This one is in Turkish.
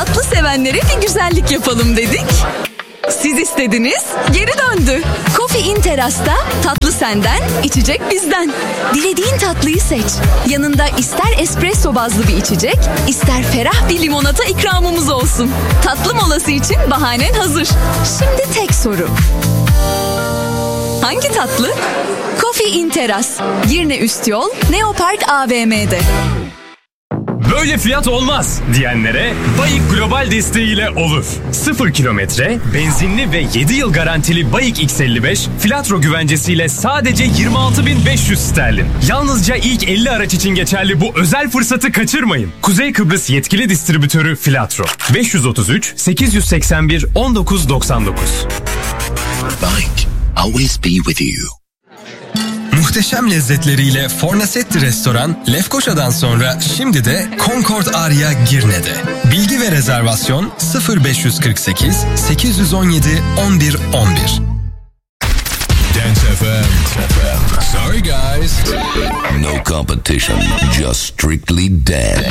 Tatlı sevenlere bir güzellik yapalım dedik. Siz istediniz, geri döndü. Coffee in Terras'ta tatlı senden, içecek bizden. Dilediğin tatlıyı seç. Yanında ister espresso bazlı bir içecek, ister ferah bir limonata ikramımız olsun. Tatlı molası için bahanen hazır. Şimdi tek soru. Hangi tatlı? Coffee in Terras. Girne Üst Yol, Neopark AVM'de. Böyle fiyat olmaz diyenlere Bayik Global desteğiyle olur. 0 kilometre, benzinli ve 7 yıl garantili Bayik X55 Filatro güvencesiyle sadece 26.500 sterlin. Yalnızca ilk 50 araç için geçerli bu özel fırsatı kaçırmayın. Kuzey Kıbrıs yetkili distribütörü Filatro. 533 881 1999. Bayik, always be with you. Muhteşem lezzetleriyle Fornasetti Restoran, Lefkoşa'dan sonra şimdi de Concord Aria Girne'de. Bilgi ve rezervasyon 0548 817 11 11. Dance FM. Sorry guys. No competition, just strictly dance.